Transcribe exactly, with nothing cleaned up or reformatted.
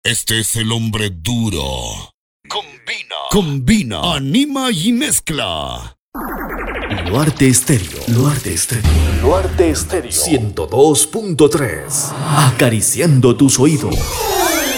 Este es el hombre duro. Combina. Combina. Anima y mezcla. Luarte Estéreo. Luarte Estéreo. Luarte Estéreo. ciento dos punto tres. Acariciando tus oídos.